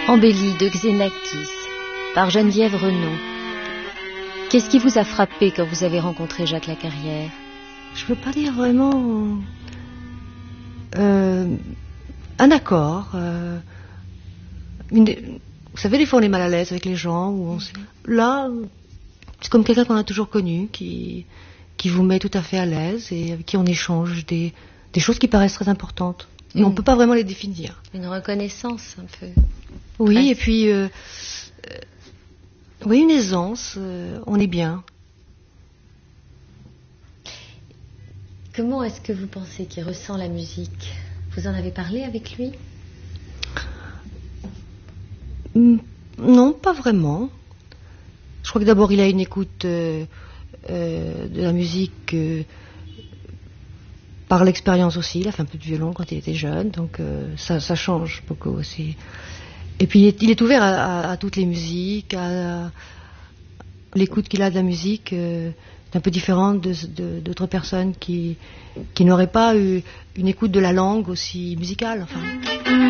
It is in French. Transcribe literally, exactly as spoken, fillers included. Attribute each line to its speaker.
Speaker 1: Embellie de Xenakis, par Geneviève Renaud. Qu'est-ce qui vous a frappé quand vous avez rencontré Jacques Lacarrière?
Speaker 2: Je peux pas dire vraiment euh, un accord. Euh, une, vous savez, des fois on est mal à l'aise avec les gens. Où on, là, c'est comme quelqu'un qu'on a toujours connu, qui, qui vous met tout à fait à l'aise et avec qui on échange des, des choses qui paraissent très importantes. Et mmh. on ne peut pas vraiment les définir.
Speaker 1: Une reconnaissance un peu.
Speaker 2: Oui,
Speaker 1: Presque.
Speaker 2: et puis... Euh, euh, oui, une aisance, euh, on est bien.
Speaker 1: Comment est-ce que vous pensez qu'il ressent la musique? Vous en avez parlé avec lui?
Speaker 2: Non, pas vraiment. Je crois que d'abord il a une écoute euh, euh, de la musique euh, par l'expérience aussi. Il a fait un peu de violon quand il était jeune, donc euh, ça, ça change beaucoup aussi. Et puis il est, il est ouvert à, à, à toutes les musiques, à, à l'écoute qu'il a de la musique euh, est un peu différente de, de, d'autres personnes qui, qui n'auraient pas eu une écoute de la langue aussi musicale. Enfin.